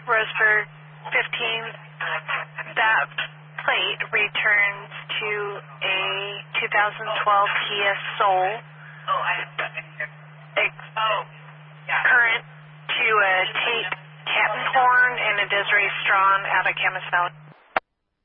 Roseburg 15. That plate returns to a 2012 Kia Soul. Current to a Tate Tattenhorn and a Desiree Strawn out of Camas Valley.